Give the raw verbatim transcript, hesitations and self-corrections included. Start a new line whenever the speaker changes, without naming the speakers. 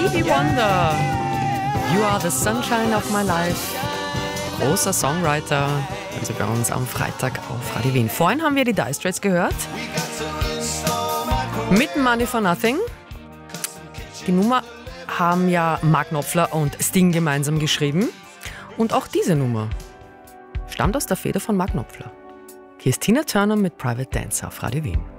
Stevie Wonder. You are the sunshine of my life. Großer Songwriter. Also bei uns am Freitag auf Radio Wien. Vorhin haben wir die Dire Straits gehört. Mit Money for Nothing. Die Nummer haben ja Mark Knopfler und Sting gemeinsam geschrieben. Und auch diese Nummer stammt aus der Feder von Mark Knopfler. Hier ist Tina Turner mit Private Dancer auf Radio Wien.